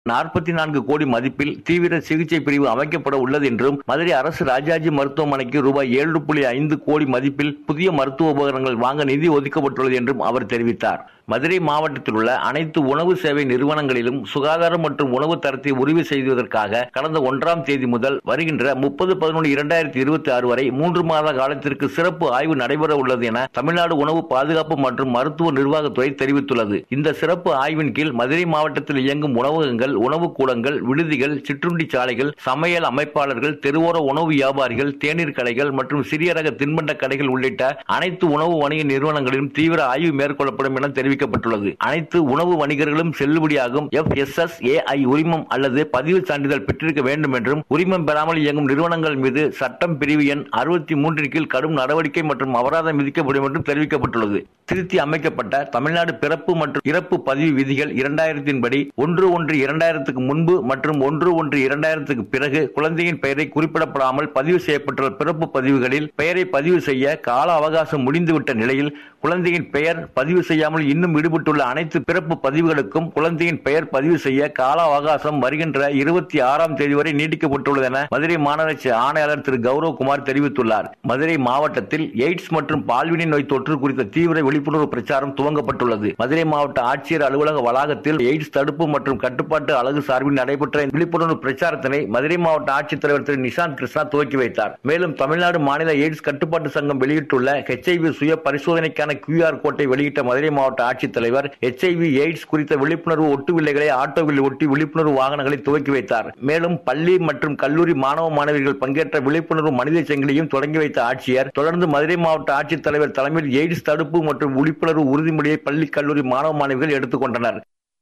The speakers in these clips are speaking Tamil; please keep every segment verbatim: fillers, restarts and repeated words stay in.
நாற்பத்தி நான்கு கோடி மதிப்பில் தீவிர சிகிச்சை பிரிவு அமைக்கப்பட உள்ளது என்றும், மதுரை அரசு ராஜாஜி மருத்துவமனைக்கு ரூபாய் ஏழு புள்ளி ஐந்து கோடி மதிப்பில் புதிய மருத்துவ உபகரணங்கள் வாங்க நிதி ஒதுக்கப்பட்டுள்ளது என்றும் அவர் தெரிவித்தார். மதுரை மாவட்டத்தில் உள்ள அனைத்து உணவு சேவை நிறுவனங்களிலும் சுகாதாரம் மற்றும் உணவு தரத்தை உறுதி செய்வதற்காக கடந்த ஒன்றாம் தேதி முதல் வருகின்ற முப்பது பதினொன்று இரண்டாயிரத்தி இருபத்தி ஆறு வரை மூன்று மாத காலத்திற்கு சிறப்பு ஆய்வு நடைபெற உள்ளது என தமிழ்நாடு உணவு பாதுகாப்பு மற்றும் மருத்துவ நிர்வாகத்துறை தெரிவித்துள்ளது. இந்த சிறப்பு ஆய்வின் கீழ் மதுரை மாவட்டத்தில் இயங்கும் உணவகங்கள், உணவு கூடங்கள், விடுதிகள், சிற்றுண்டி சாலைகள், சமையல் அமைப்பாளர்கள், தெருவோர உணவு வியாபாரிகள், தேநீர் கடைகள் மற்றும் சிறிய ரக தின்பண்ட கடைகள் உள்ளிட்ட அனைத்து உணவு வணிக நிறுவனங்களிலும் தீவிர ஆய்வு மேற்கொள்ளப்படும் என தெரிவிக்கப்பட்டுள்ளது. அனைத்து உணவு வணிகர்களும் செல்லுபடியாகும் எஃப் எஸ் எஸ் ஏ ஐ உரிமம் அல்லது பதிவு சான்றிதழ் பெற்றிருக்க வேண்டும் என்றும், உரிமம் பெறாமல் இயங்கும் நிறுவனங்கள் மீது சட்டம் பிரிவு எண் அறுபத்தி மூன்றின் கீழ் கடும் நடவடிக்கை மற்றும் அபராதம் விதிக்கப்படும் என்றும் தெரிவிக்கப்பட்டுள்ளது. திருத்தி அமைக்கப்பட்ட தமிழ்நாடு பிறப்பு மற்றும் இறப்பு பதிவு விதிகள் இரண்டாயிரத்தின் படி ஒன்று ஒன்று இரண்டாயிரத்துக்கு முன்பு மற்றும் ஒன்று ஒன்று இரண்டாயிரத்துக்கு பிறகு குழந்தையின் பெயரை குறிப்பிடப்படாமல் பதிவு செய்யப்பட்டுள்ள பிறப்பு பதிவுகளில் பெயரை பதிவு செய்ய கால அவகாசம் முடிந்துவிட்ட நிலையில் குழந்தையின் பெயர் பதிவு செய்யாமல் இன்னும் விடுபட்டுள்ள அனைத்து பிறப்பு பதிவுகளுக்கும் குழந்தையின் பெயர் பதிவு செய்ய கால அவகாசம் வருகின்ற இருபத்தி ஆறாம் தேதி வரை நீடிக்கப்பட்டுள்ளது என மதுரை மாநகராட்சி ஆணையாளர் திரு கௌரவகுமார் தெரிவித்துள்ளார். மதுரை மாவட்டத்தில் எய்ட்ஸ் மற்றும் பால்வினை நோய் தொற்று குறித்த தீவிர விழிப்புணர்வு பிரச்சாரம் துவங்கப்பட்டுள்ளது. மதுரை மாவட்ட ஆட்சியர் அலுவலக வளாகத்தில் எய்ட்ஸ் தடுப்பு மற்றும் கட்டுப்பாட்டு அலகு சார்பில் நடைபெற்ற விழிப்புணர்வு பிரச்சாரத்தினை மதுரை மாவட்ட ஆட்சித்தலைவர் திரு நிஷாந்த் கிருஷ்ணா துவக்கி வைத்தார். மேலும் தமிழ்நாடு மாநில எய்ட்ஸ் கட்டுப்பாட்டு சங்கம் வெளியிட்டுள்ள எச் ஐ வி சுய பரிசோதனைக்கான கியூ ஆர் கோட்டை வெளியிட்ட மதுரை மாவட்ட ஆட்சித்தலைவர் எச் ஐ வி எய்ட்ஸ் குறித்த விழிப்புணர்வு ஒட்டு வில்லைகளை ஆட்டோவில் ஒட்டி விழிப்புணர்வு வாகனங்களை துவக்கி வைத்தார். மேலும் பள்ளி மற்றும் கல்லூரி மாணவ மாணவிகள் பங்கேற்ற விழிப்புணர்வு மனித சங்கிலியும் தொடங்கி வைத்த ஆட்சியர் தொடர்ந்து மதுரை மாவட்ட ஆட்சித்தலைவர் தலைமையில் எய்ட்ஸ் தடுப்பு மற்றும் விழிப்புணர்வு உறுதிமொழியை பள்ளி கல்லூரி மாணவ மாணவிகள் எடுத்துக் கொண்டனர்.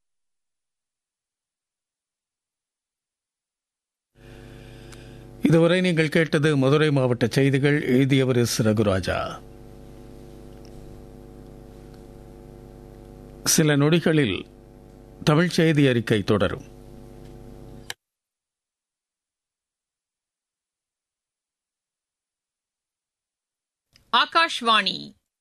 இதுவரை நீங்கள் கேட்டது மதுரை மாவட்ட செய்திகள். எழுதியவர் எஸ் ரகுராஜா. சில நொடிகளில் தமிழ் செய்தி அறிக்கை தொடரும். ஆகாஷ்வாணி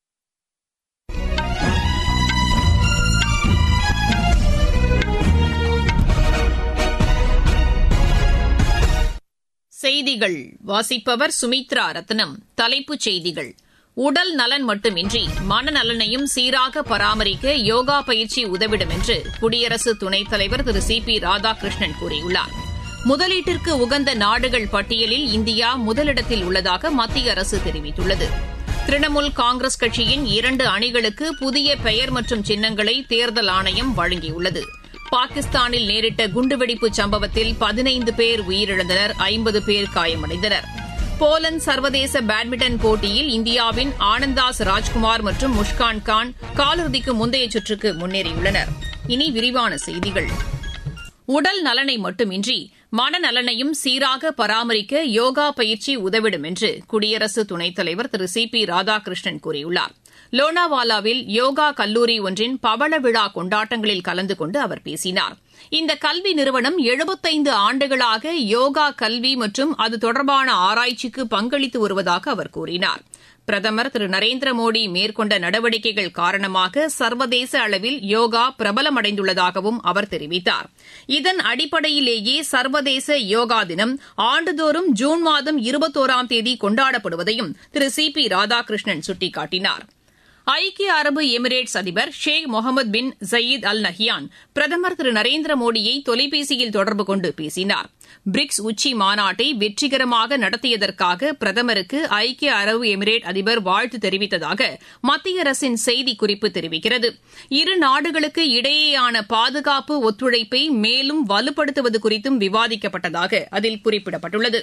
செய்திகள் வாசிப்பவர் சுமித்ரா ரத்னம். தலைப்புச் செய்திகள்: உடல் நலன் மட்டுமின்றி மனநலனையும் சீராக பராமரிக்க யோகா பயிற்சி உதவிடும் என்று குடியரசு துணைத் தலைவர் திரு சி பி ராதாகிருஷ்ணன் கூறியுள்ளார். முதலீட்டிற்கு உகந்த நாடுகள் பட்டியலில் இந்தியா முதலிடத்தில் உள்ளதாக மத்திய அரசு தெரிவித்துள்ளது. திரிணாமுல் காங்கிரஸ் கட்சியின் இரண்டு அணிகளுக்கு புதிய பெயர் மற்றும் சின்னங்களை தேர்தல் ஆணையம் வழங்கியுள்ளது. பாகிஸ்தானில் நேரிட்ட குண்டுவெடிப்பு சம்பவத்தில் பதினைந்து பேர் உயிரிழந்தனர், ஐம்பது பேர் காயமடைந்தனர். போலந்து சர்வதேச பேட்மிண்டன் போட்டியில் இந்தியாவின் ஆனந்தாஸ் ராஜ்குமார் மற்றும் முஷ்கான் கான் காலிறுதிக்கு முந்தைய சுற்றுக்கு முன்னேறியுள்ளனர். இனி விரிவான செய்திகள். உடல் நலனை மட்டுமின்றி மனநலனையும் சீராக பராமரிக்க யோகா பயிற்சி உதவிடும் என்று குடியரசு துணைத் தலைவர் திரு சி பி ராதாகிருஷ்ணன் கூறியுள்ளார். லோனாவாலாவில் யோகா கல்லூரி ஒன்றின் பவள விழா கொண்டாட்டங்களில் கலந்து கொண்டு அவர் பேசினார். இந்த கல்வி நிறுவனம் எழுபத்தைந்து ஆண்டுகளாக யோகா கல்வி மற்றும் அது தொடர்பான ஆராய்ச்சிக்கு பங்களித்து வருவதாக அவர் கூறினார். பிரதமர் திரு நரேந்திர மோடி மேற்கொண்ட நடவடிக்கைகள் காரணமாக சர்வதேச அளவில் யோகா பிரபலமடைந்துள்ளதாகவும் அவர் தெரிவித்தார். இதன் அடிப்படையிலேயே சர்வதேச யோகா தினம் ஆண்டுதோறும் ஜூன் மாதம் இருபத்தோராம் தேதி கொண்டாடப்படுவதையும் திரு சி பி ராதாகிருஷ்ணன் சுட்டிக்காட்டினார். ஐக்கிய அரபு எமிரேட்ஸ் அதிபர் ஷேக் முகமது பின் ஜயீத் அல் நஹ்யான் பிரதமர் திரு நரேந்திர மோடியை தொலைபேசியில் தொடர்பு கொண்டு பேசினார். பிரிக்ஸ் உச்சி மாநாட்டை வெற்றிகரமாக நடத்தியதற்காக பிரதமருக்கு ஐக்கிய அரபு எமிரேட் அதிபர் வாழ்த்து தெரிவித்ததாக மத்திய அரசின் செய்திக்குறிப்பு தெரிவிக்கிறது. இரு நாடுகளுக்கு இடையேயான பாதுகாப்பு ஒத்துழைப்பை மேலும் வலுப்படுத்துவது குறித்தும் விவாதிக்கப்பட்டதாக அதில் குறிப்பிடப்பட்டுள்ளது.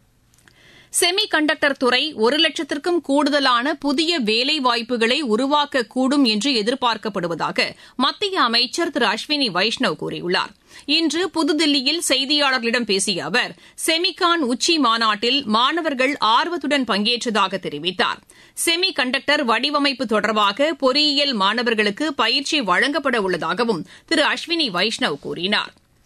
செமி கண்டக்டர் துறை ஒரு லட்சத்திற்கும் கூடுதலான புதிய வேலைவாய்ப்புகளை உருவாக்கக்கூடும் என்று எதிர்பார்க்கப்படுவதாக மத்திய அமைச்சர் திரு அஸ்வினி வைஷ்ணவ் கூறியுள்ளார். இன்று புதுதில்லியில் செய்தியாளர்களிடம் பேசிய அவர் செமிகான் உச்சி மாநாட்டில் மாணவர்கள் ஆர்வத்துடன் பங்கேற்றதாக தெரிவித்தார். செமி கண்டக்டர் வடிவமைப்பு தொடர்பாக பொறியியல் மாணவர்களுக்கு பயிற்சி வழங்கப்பட உள்ளதாகவும் திரு அஸ்வினி வைஷ்ணவ் கூறினார்.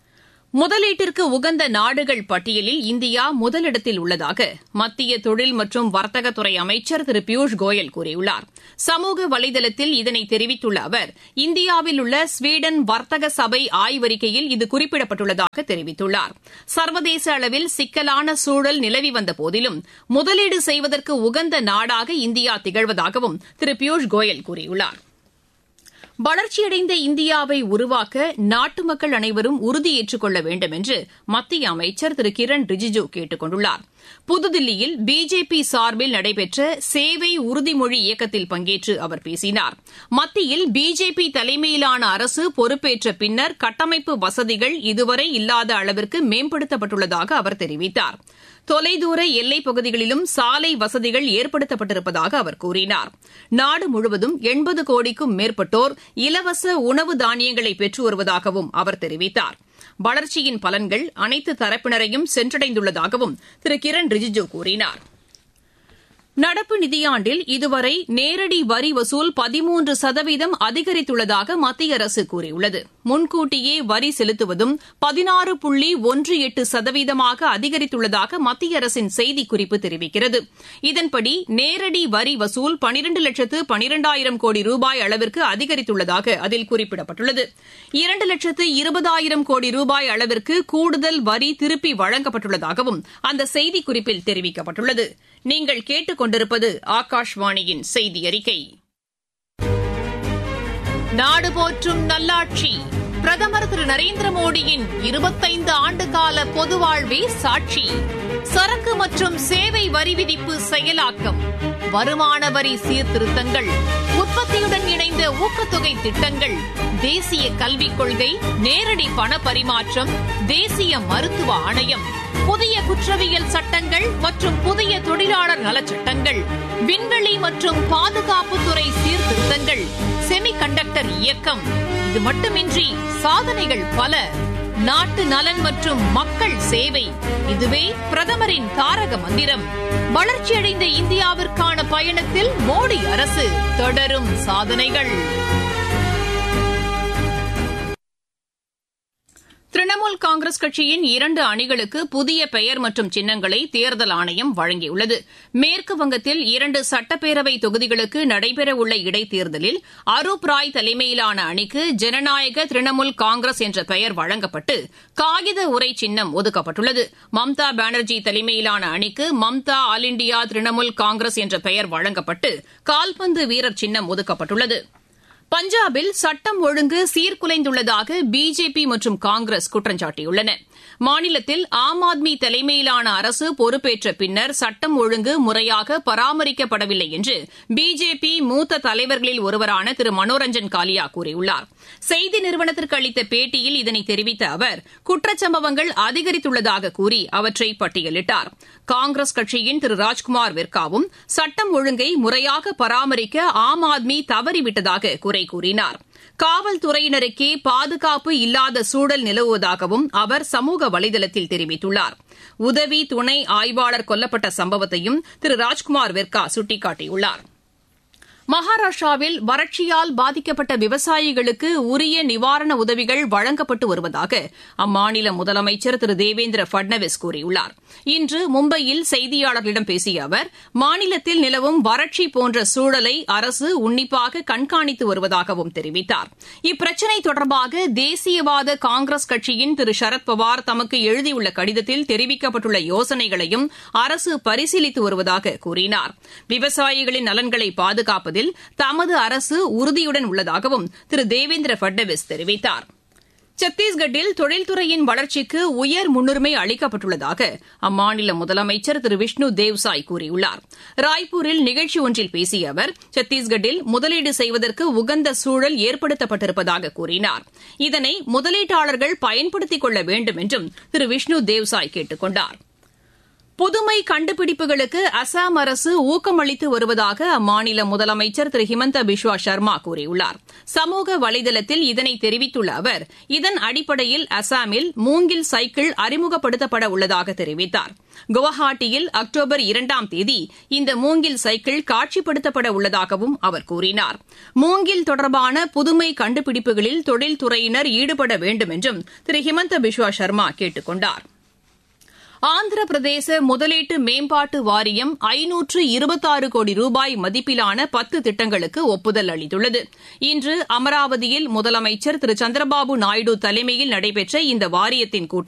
முதலீட்டிற்கு உகந்த நாடுகள் பட்டியலில் இந்தியா முதலிடத்தில் உள்ளதாக மத்திய தொழில் மற்றும் வர்த்தகத்துறை அமைச்சர் திரு பியூஷ் கோயல் கூறியுள்ளார். சமூக வலைதளத்தில் இதனை தெரிவித்துள்ள அவர், இந்தியாவில் உள்ள ஸ்வீடன் வர்த்தக சபை ஆய்வறிக்கையில் இது குறிப்பிடப்பட்டுள்ளதாக தெரிவித்துள்ளார். சர்வதேச அளவில் சிக்கலான சூழல் நிலவி வந்த போதிலும் முதலீடு செய்வதற்கு உகந்த நாடாக இந்தியா திகழ்வதாகவும் திரு பியூஷ் கோயல் கூறியுள்ளார். வளர்ச்சியடைந்த இந்தியாவை உருவாக்க நாட்டு மக்கள் அனைவரும் உறுதியேற்றுக் கொள்ள வேண்டும் என்று மத்திய அமைச்சர் திரு கிரண் ரிஜிஜு கேட்டுக் கொண்டுள்ளார். புதுதில்லியில் பிஜேபி சார்பில் நடைபெற்ற சேவை உறுதிமொழி இயக்கத்தில் பங்கேற்று அவர் பேசினார். மத்தியில் பிஜேபி தலைமையிலான அரசு பொறுப்பேற்ற பின்னர் கட்டமைப்பு வசதிகள் இதுவரை இல்லாத அளவிற்கு மேம்படுத்தப்பட்டுள்ளதாக அவர் தெரிவித்தார். தொலைதூர எல்லைப் பகுதிகளிலும் சாலை வசதிகள் ஏற்படுத்தப்பட்டிருப்பதாக அவர் கூறினார். நாடு முழுவதும் எண்பது கோடிக்கும் மேற்பட்டோர் இலவச உணவு தானியங்களை பெற்று வருவதாகவும் அவர் தெரிவித்தார். வளர்ச்சியின் பலன்கள் அனைத்து தரப்பினரையும் சென்றடைந்துள்ளதாகவும் திரு கிரண் ரிஜிஜு கூறினார். நடப்பு நிதியாண்டில் இதுவரை நேரடி வரி வசூல் பதிமூன்று சதவீதம் அதிகரித்துள்ளதாக மத்திய அரசு கூறியுள்ளது. முன்கூட்டியே வரி செலுத்துவதும் பதினாறு புள்ளி ஒன்று எட்டு சதவீதமாக அதிகரித்துள்ளதாக மத்திய அரசின் செய்திக்குறிப்பு தெரிவிக்கிறது. இதன்படி நேரடி வரி வசூல் பனிரண்டு லட்சத்து பனிரெண்டாயிரம் கோடி ரூபாய் அளவிற்கு அதிகரித்துள்ளதாக அதில் குறிப்பிடப்பட்டுள்ளது. இரண்டு லட்சத்து இருபதாயிரம் கோடி ரூபாய் அளவிற்கு கூடுதல் வரி திருப்பி வழங்கப்பட்டுள்ளதாகவும் அந்த செய்திக்குறிப்பில் தெரிவிக்கப்பட்டுள்ளது. நீங்கள் கேட்டுக் கொண்டிருப்பது ஆகாஷ்வாணியின் செய்தி அறிக்கை. நாடு போற்றும் நல்லாட்சி பிரதமர் திரு நரேந்திர மோடியின் இருபத்தைந்து ஆண்டுகால பொது வாழ்வே சாட்சி. சரக்கு மற்றும் சேவை வரி விதிப்பு செயலாக்கம், வருமான வரி சீர்திருத்தங்கள், உற்பத்தியுடன் இணைந்த ஊக்கத்தொகை திட்டங்கள், தேசிய கல்விக் கொள்கை, நேரடி பண பரிமாற்றம், தேசிய மருத்துவ ஆணையம், புதிய குற்றவியல் சட்டங்கள் மற்றும் புதிய தொழிலாளர் நலச்சட்டங்கள், விண்வெளி மற்றும் பாதுகாப்புத்துறை சீர்திருத்தங்கள், செமி கண்டக்டர் இயக்கம். இது மட்டுமின்றி சாதனைகள் பல. நாட்டு நலன் மற்றும் மக்கள் சேவை, இதுவே பிரதமரின் தாரக மந்திரம். வளர்ச்சியடைந்த இந்தியாவிற்கான பயணத்தில் மோடி அரசு தொடரும் சாதனைகள். திரிணாமுல் காங்கிரஸ் கட்சியின் இரண்டு அணிகளுக்கு புதிய பெயர் மற்றும் சின்னங்களை தேர்தல் ஆணையம் வழங்கியுள்ளது. மேற்கு வங்கத்தில் இரண்டு சட்டப்பேரவை தொகுதிகளுக்கு நடைபெறவுள்ள இடைத்தேர்தலில் அரூப் ராய் தலைமையிலான அணிக்கு ஜனநாயக திரிணாமுல் காங்கிரஸ் என்ற பெயர் வழங்கப்பட்டு காகித உரை சின்னம் ஒதுக்கப்பட்டுள்ளது. மம்தா பானர்ஜி தலைமையிலான அணிக்கு மம்தா ஆல் இண்டியா திரிணாமுல் காங்கிரஸ் என்ற பெயர் வழங்கப்பட்டு கால்பந்து வீரர் சின்னம் ஒதுக்கப்பட்டுள்ளது. பஞ்சாபில் சட்டம் ஒழுங்கு சீர்குலைந்துள்ளதாக பிஜேபி மற்றும் காங்கிரஸ் குற்றம் சாட்டியுள்ளன. மாநிலத்தில் ஆம் ஆத்மி தலைமையிலான அரசு பொறுப்பேற்ற பின்னர் சட்டம் ஒழுங்கு முறையாக பராமரிக்கப்படவில்லை என்று பிஜேபி மூத்த தலைவர்களில் ஒருவரான திரு மனோரஞ்சன் காலியா கூறியுள்ளார். செய்தி நிறுவனத்திற்கு அளித்த பேட்டியில் இதனை தெரிவித்த அவர், குற்றச்சம்பவங்கள் அதிகரித்துள்ளதாக கூறி அவற்றை பட்டியலிட்டார். காங்கிரஸ் கட்சியின் திரு ராஜ்குமார் வெர்காவும் சட்டம் ஒழுங்கை முறையாக பராமரிக்க ஆம் ஆத்மி தவறிவிட்டதாக குறை கூறினார். காவல்துறையினருக்கே பாதுகாப்பு இல்லாத சூழல் நிலவுவதாகவும் அவர் சமூக வலைதளத்தில் தெரிவித்துள்ளார். உதவி துணை ஆய்வாளர் கொல்லப்பட்ட சம்பவத்தையும் திரு ராஜ்குமார் வெர்கா சுட்டிக்காட்டியுள்ளார். மகாராஷ்டிராவில் வறட்சியால் பாதிக்கப்பட்ட விவசாயிகளுக்கு உரிய நிவாரண உதவிகள் வழங்கப்பட்டு வருவதாக அம்மாநில முதலமைச்சர் திரு தேவேந்திர பட்னவிஸ் கூறியுள்ளார். இன்று மும்பையில் செய்தியாளர்களிடம் பேசிய அவர், மாநிலத்தில் நிலவும் வறட்சி போன்ற சூழலை அரசு உன்னிப்பாக கண்காணித்து வருவதாகவும் தெரிவித்தார். இப்பிரச்சினை தொடர்பாக தேசியவாத காங்கிரஸ் கட்சியின் திரு சரத்பவார் தமக்கு எழுதியுள்ள கடிதத்தில் தெரிவிக்கப்பட்டுள்ள யோசனைகளையும் அரசு பரிசீலித்து வருவதாக கூறினார். விவசாயிகளின் நலன்களை பாதுகாப்பதில் தமது அரசு உறுதியுடன் உள்ளதாகவும் திரு தேவேந்திர பட்னவிஸ் தெரிவித்தார். சத்தீஸ்கட்டில் தொழில்துறையின் வளர்ச்சிக்கு உயர் முன்னுரிமை அளிக்கப்பட்டுள்ளதாக அம்மாநில முதலமைச்சர் திரு விஷ்ணு தேவ்சாய் கூறியுள்ளார். ராய்ப்பூரில் நிகழ்ச்சி ஒன்றில் பேசிய அவர், சத்தீஸ்கட்டில் முதலீடு செய்வதற்கு உகந்த சூழல் ஏற்படுத்தப்பட்டிருப்பதாக கூறினார். இதனை முதலீட்டாளர்கள் பயன்படுத்திக் கொள்ள வேண்டும் என்றும் திரு விஷ்ணு தேவ்சாய் கேட்டுக் கொண்டார். புதுமை கண்டுபிடிப்புகளுக்கு அசாம் அரசு ஊக்கமளித்து வருவதாக அம்மாநில முதலமைச்சர் திரு ஹிமந்த பிஸ்வா சர்மா கூறியுள்ளார். சமூக வலைதளத்தில் இதனை தெரிவித்துள்ள அவர், இதன் அடிப்படையில் அசாமில் மூங்கில் சைக்கிள் அறிமுகப்படுத்தப்பட உள்ளதாக தெரிவித்தார். குவஹாட்டியில் அக்டோபர் இரண்டாம் தேதி இந்த மூங்கில் சைக்கிள் காட்சிப்படுத்தப்பட உள்ளதாகவும் அவர் கூறினார். மூங்கில் தொடர்பான புதுமை கண்டுபிடிப்புகளில் தொழில்துறையினர் ஈடுபட வேண்டும் என்றும் திரு ஹிமந்த பிஸ்வா சர்மா கேட்டுக் கொண்டார். ஆந்திர பிரதேச முதலீட்டு மேம்பாட்டு வாரியம் ஐநூற்று இருபத்தாறு கோடி ரூபாய் மதிப்பிலான பத்து திட்டங்களுக்கு ஒப்புதல் அளித்துள்ளது. இன்று அமராவதியில் முதலமைச்சர் திரு சந்திரபாபு நாயுடு தலைமையில் நடைபெற்ற இந்த வாரியத்தின் கூட்டம்